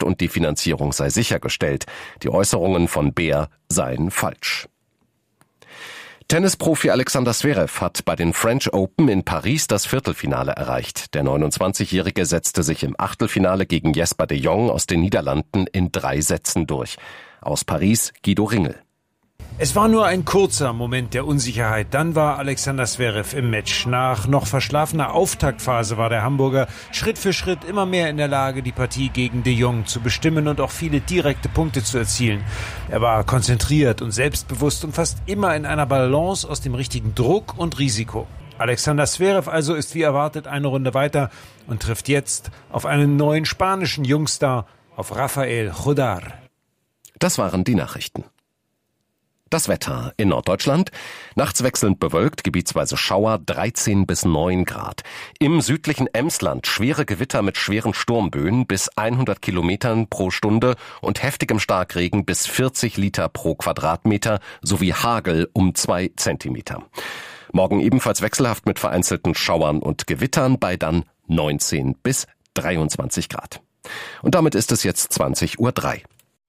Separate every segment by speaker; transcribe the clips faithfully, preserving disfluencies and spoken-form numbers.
Speaker 1: und die Finanzierung sei sichergestellt. Die Äußerungen von Beer seien falsch. Tennisprofi Alexander Zverev hat bei den French Open in Paris das Viertelfinale erreicht. Der neunundzwanzigjährige setzte sich im Achtelfinale gegen Jesper de Jong aus den Niederlanden in drei Sätzen durch. Aus Paris Guido Ringel.
Speaker 2: Es war nur ein kurzer Moment der Unsicherheit. Dann war Alexander Zverev im Match. Nach noch verschlafener Auftaktphase war der Hamburger Schritt für Schritt immer mehr in der Lage, die Partie gegen de Jong zu bestimmen und auch viele direkte Punkte zu erzielen. Er war konzentriert und selbstbewusst und fast immer in einer Balance aus dem richtigen Druck und Risiko. Alexander Zverev also ist wie erwartet eine Runde weiter und trifft jetzt auf einen neuen spanischen Jungstar, auf Rafael Jodar.
Speaker 1: Das waren die Nachrichten. Das Wetter in Norddeutschland. Nachts wechselnd bewölkt, gebietsweise Schauer, dreizehn bis neun Grad. Im südlichen Emsland schwere Gewitter mit schweren Sturmböen bis hundert Kilometern pro Stunde und heftigem Starkregen bis vierzig Liter pro Quadratmeter sowie Hagel um zwei Zentimeter. Morgen ebenfalls wechselhaft mit vereinzelten Schauern und Gewittern bei dann neunzehn bis dreiundzwanzig Grad. Und damit ist es jetzt zwanzig Uhr drei.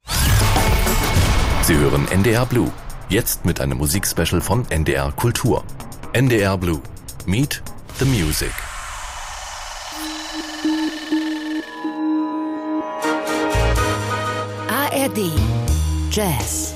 Speaker 3: Sie hören N D R Blue. Jetzt mit einem Musikspecial von N D R Kultur. N D R Blue. Meet the Music.
Speaker 4: A R D Jazz.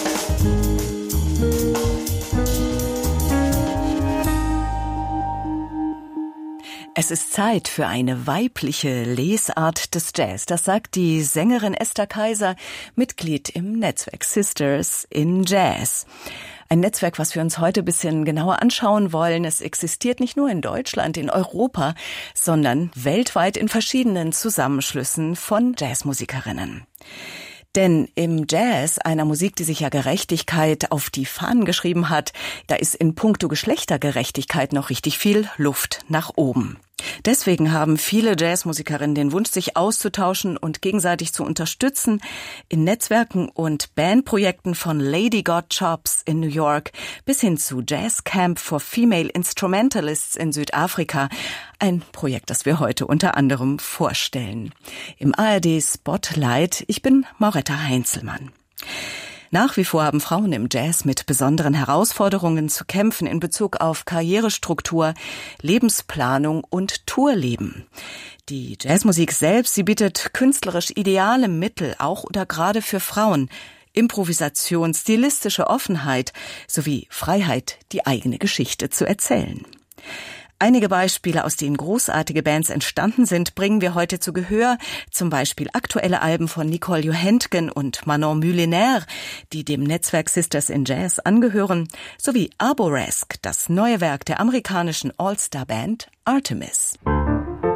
Speaker 4: Es ist Zeit für eine weibliche Lesart des Jazz. Das sagt die Sängerin Esther Kaiser, Mitglied im Netzwerk Sisters in Jazz. Ein Netzwerk, was wir uns heute ein bisschen genauer anschauen wollen. Es existiert nicht nur in Deutschland, in Europa, sondern weltweit in verschiedenen Zusammenschlüssen von Jazzmusikerinnen. Denn im Jazz, einer Musik, die sich ja Gerechtigkeit auf die Fahnen geschrieben hat, da ist in puncto Geschlechtergerechtigkeit noch richtig viel Luft nach oben. Deswegen haben viele Jazzmusikerinnen den Wunsch, sich auszutauschen und gegenseitig zu unterstützen in Netzwerken und Bandprojekten von Lady Got Chops in New York bis hin zu Jazz Camp for Female Instrumentalists in Südafrika. Ein Projekt, das wir heute unter anderem vorstellen. Im A R D Spotlight, ich bin Mauretta Heinzelmann. Nach wie vor haben Frauen im Jazz mit besonderen Herausforderungen zu kämpfen in Bezug auf Karrierestruktur, Lebensplanung und Tourleben. Die Jazzmusik selbst, sie bietet künstlerisch ideale Mittel, auch oder gerade für Frauen, Improvisation, stilistische Offenheit sowie Freiheit, die eigene Geschichte zu erzählen. Einige Beispiele, aus denen großartige Bands entstanden sind, bringen wir heute zu Gehör. Zum Beispiel aktuelle Alben von Nicole Johentgen und Manon Mullinaire, die dem Netzwerk Sisters in Jazz angehören, sowie Arboresque, das neue Werk der amerikanischen All-Star-Band Artemis.